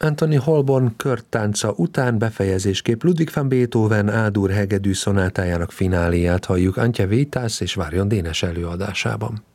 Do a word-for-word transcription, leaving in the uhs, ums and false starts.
Anthony Holborn körtánca után befejezésképp Ludwig van Beethoven A-dur hegedű szonátájának fináléját halljuk Antje Vétász és Várjon Dénes előadásában.